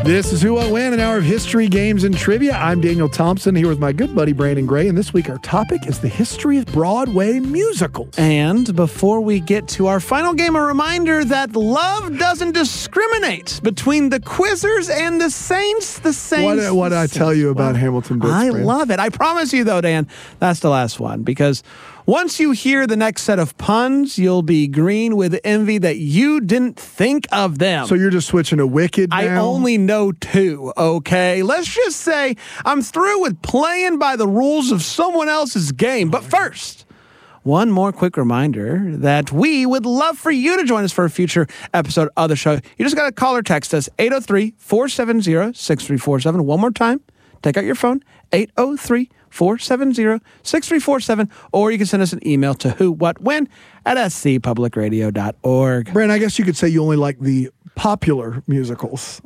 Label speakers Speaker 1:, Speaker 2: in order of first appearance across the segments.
Speaker 1: This is Who, What, When, an hour of history, games, and trivia. I'm Daniel Thompson here with my good buddy Brandon Gray, and this week our topic is the history of Broadway musicals.
Speaker 2: And before we get to our final game, a reminder that love doesn't discriminate between the Quizzers and the Saints.
Speaker 1: What did I tell you about Hamilton Bits?
Speaker 2: I love it. I promise you, though, Dan, that's the last one, because once you hear the next set of puns, you'll be green with envy that you didn't think of them.
Speaker 1: So you're just switching to Wicked now?
Speaker 2: I only know two, okay? Let's just say I'm through with playing by the rules of someone else's game. But first, one more quick reminder that we would love for you to join us for a future episode of the show. You just got to call or text us, 803-470-6347. One more time, take out your phone, 803-470-6347, or you can send us an email to whowhatwhen@scpublicradio.org.
Speaker 1: Brand, I guess you could say you only like the popular musicals.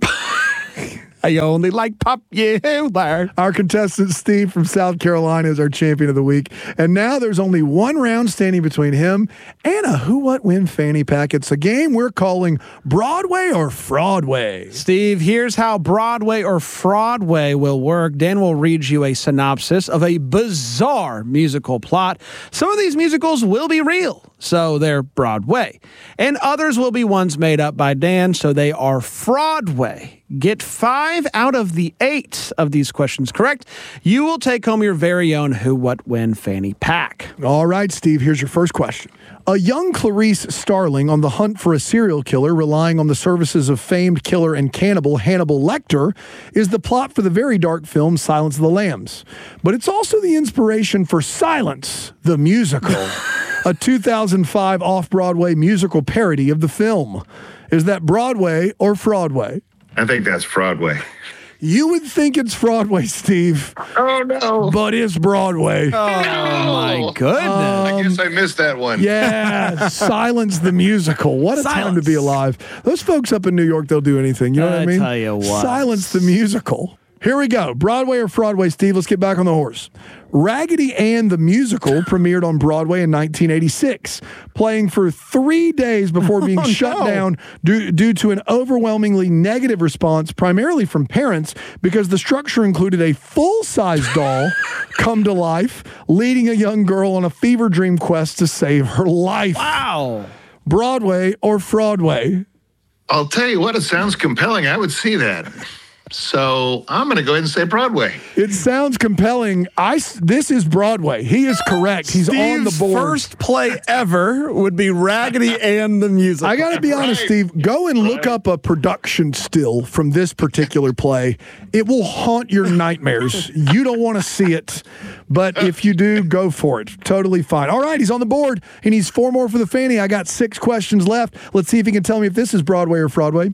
Speaker 2: I only like popular.
Speaker 1: Our contestant, Steve from South Carolina, is our champion of the week. And now there's only one round standing between him and a Who, What, When fanny pack. It's a game we're calling Broadway or Fraudway.
Speaker 2: Steve, here's how Broadway or Fraudway will work. Dan will read you a synopsis of a bizarre musical plot. Some of these musicals will be real, so they're Broadway. And others will be ones made up by Dan, so they are Fraudway. Get 5 out of the 8 of these questions correct. You will take home your very own Who, What, When fanny pack.
Speaker 1: All right, Steve, here's your first question. A young Clarice Starling on the hunt for a serial killer, relying on the services of famed killer and cannibal Hannibal Lecter, is the plot for the very dark film Silence of the Lambs. But it's also the inspiration for Silence, the musical, a 2005 off-Broadway musical parody of the film. Is that Broadway or Fraudway?
Speaker 3: I think that's Fraudway.
Speaker 1: You would think it's Fraudway, Steve.
Speaker 3: Oh, no.
Speaker 1: But it's Broadway.
Speaker 2: Oh, my goodness.
Speaker 3: I guess I missed that one.
Speaker 1: Yeah, Silence the musical. What a time to be alive. Those folks up in New York, they'll do anything. You know what I mean?
Speaker 2: I tell you what.
Speaker 1: Silence the musical. Here we go. Broadway or Fraudway, Steve? Let's get back on the horse. Raggedy Ann the musical premiered on Broadway in 1986, playing for 3 days before being shut down due to an overwhelmingly negative response, primarily from parents, because the structure included a full-size doll come to life, leading a young girl on a fever dream quest to save her life.
Speaker 2: Wow. Broadway
Speaker 1: or Fraudway?
Speaker 3: I'll tell you what, it sounds compelling. I would see that. So I'm going to go ahead and say Broadway.
Speaker 1: It sounds compelling. This is Broadway. He is correct. He's on the board.
Speaker 2: First play ever would be Raggedy Ann the musical.
Speaker 1: I got to be honest, Steve. Go and look up a production still from this particular play. It will haunt your nightmares. You don't want to see it, but if you do, go for it. Totally fine. All right, he's on the board. He needs 4 more for the fanny. I got 6 questions left. Let's see if he can tell me if this is Broadway or Fraudway.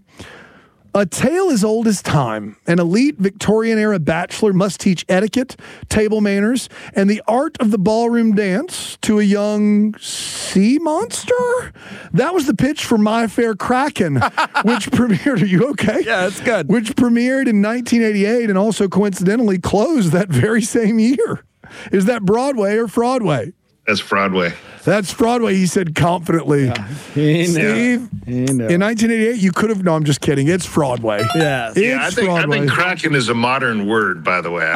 Speaker 1: A tale as old as time, an elite Victorian-era bachelor must teach etiquette, table manners, and the art of the ballroom dance to a young sea monster? That was the pitch for My Fair Kraken, which premiered, are you okay?
Speaker 2: Yeah, that's good.
Speaker 1: Which premiered in 1988 and also coincidentally closed that very same year. Is that Broadway or Fraudway?
Speaker 3: That's Fraudway.
Speaker 1: That's Fraudway, he said confidently.
Speaker 2: Yeah,
Speaker 1: Steve, in 1988, you could have, no, I'm just kidding. It's Fraudway.
Speaker 2: Yes.
Speaker 3: I think Kraken is a modern word, by the way.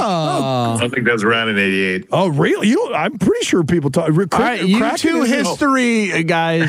Speaker 3: I don't think that's around in 88.
Speaker 1: Oh, really? I'm pretty sure people talk.
Speaker 2: All right, you two history guys.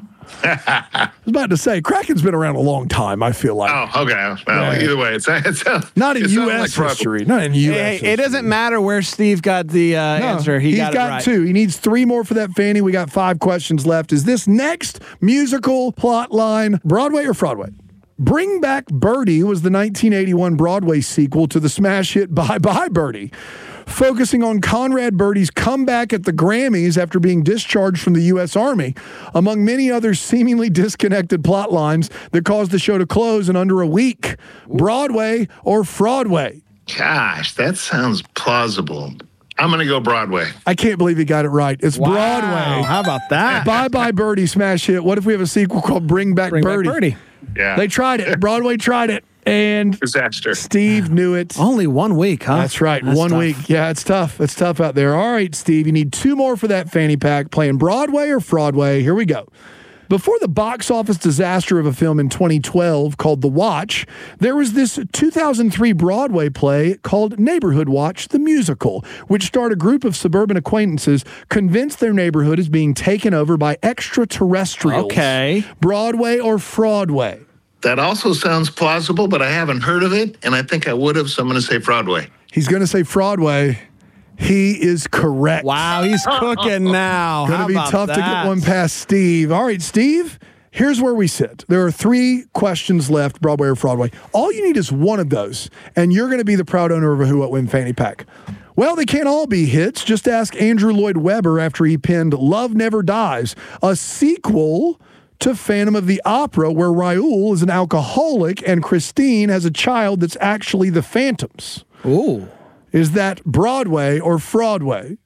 Speaker 1: I was about to say, Kraken's been around a long time, I feel like.
Speaker 3: Oh, okay. Well, either way, it's
Speaker 1: not in U.S. history. Not in U.S. history.
Speaker 2: It doesn't matter where Steve got the answer. He's got it right.
Speaker 1: 2. He needs 3 more for that fanny. We got 5 questions left. Is this next musical plot line Broadway or Fraudway? Bring Back Birdie was the 1981 Broadway sequel to the smash hit Bye Bye Birdie, focusing on Conrad Birdie's comeback at the Grammys after being discharged from the U.S. Army, among many other seemingly disconnected plot lines that caused the show to close in under a week. Broadway or Fraudway?
Speaker 3: Gosh, that sounds plausible. I'm going to go Broadway.
Speaker 1: I can't believe you got it right. It's Broadway.
Speaker 2: How about that?
Speaker 1: Bye Bye Birdie smash hit. What if we have a sequel called Bring Back Birdie?
Speaker 3: Yeah.
Speaker 1: They tried it. Broadway tried it. And
Speaker 3: disaster.
Speaker 1: Steve knew it.
Speaker 2: Only 1 week, huh?
Speaker 1: That's right. That's 1 week. Yeah, it's tough. It's tough out there. All right, Steve, you need 2 more for that fanny pack. Playing Broadway or Fraudway. Here we go. Before the box office disaster of a film in 2012 called The Watch, there was this 2003 Broadway play called Neighborhood Watch, the musical, which starred a group of suburban acquaintances convinced their neighborhood is being taken over by extraterrestrials.
Speaker 2: Okay.
Speaker 1: Broadway or Fraudway?
Speaker 3: That also sounds plausible, but I haven't heard of it, and I think I would have, so I'm going to say Broadway.
Speaker 1: He's going to say Fraudway. He is correct.
Speaker 2: Wow, he's cooking now.
Speaker 1: Going to be tough to get one past Steve. All right, Steve, here's where we sit. There are 3 questions left, Broadway or Fraudway. All you need is one of those, and you're going to be the proud owner of a Who What Win fanny pack. Well, they can't all be hits. Just ask Andrew Lloyd Webber after he penned Love Never Dies, a sequel to Phantom of the Opera, where Raoul is an alcoholic and Christine has a child that's actually the Phantom's.
Speaker 2: Ooh.
Speaker 1: Is that Broadway or Fraudway?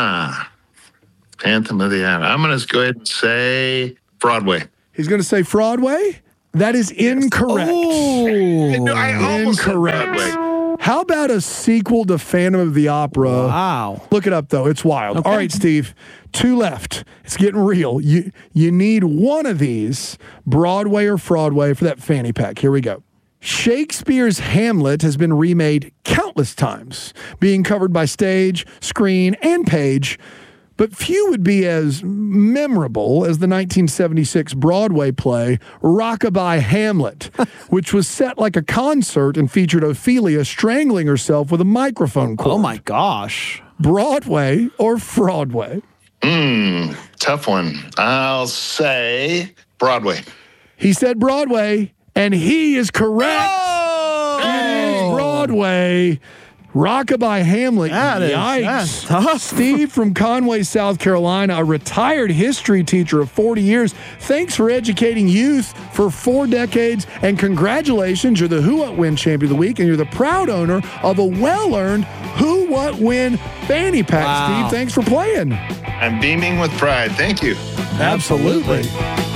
Speaker 3: Phantom of the Opera. I'm going to go ahead and say Broadway.
Speaker 1: He's going to say Fraudway? That is incorrect.
Speaker 2: Ooh.
Speaker 3: I almost said
Speaker 1: Incorrect.
Speaker 3: Broadway.
Speaker 1: How about a sequel to Phantom of the Opera?
Speaker 2: Wow.
Speaker 1: Look it up, though. It's wild.
Speaker 2: Okay.
Speaker 1: All right, Steve. 2 left. It's getting real. You need one of these, Broadway or Fraudway, for that fanny pack. Here we go. Shakespeare's Hamlet has been remade countless times, being covered by stage, screen, and page, but few would be as memorable as the 1976 Broadway play Rockabye Hamlet, which was set like a concert and featured Ophelia strangling herself with a microphone cord.
Speaker 2: Oh, my gosh.
Speaker 1: Broadway or Fraudway?
Speaker 3: Tough one. I'll say Broadway.
Speaker 1: He said Broadway, and he is correct.
Speaker 2: Oh!
Speaker 1: It is Broadway. Rockabye Hamlet. Yikes.
Speaker 2: That's tough.
Speaker 1: Steve from Conway, South Carolina, a retired history teacher of 40 years. Thanks for educating youth for 4 decades, and congratulations. You're the Who What Win Champion of the Week, and you're the proud owner of a well-earned Who What Win fanny pack.
Speaker 2: Wow.
Speaker 1: Steve, thanks for playing.
Speaker 3: I'm beaming with pride. Thank you.
Speaker 1: Absolutely.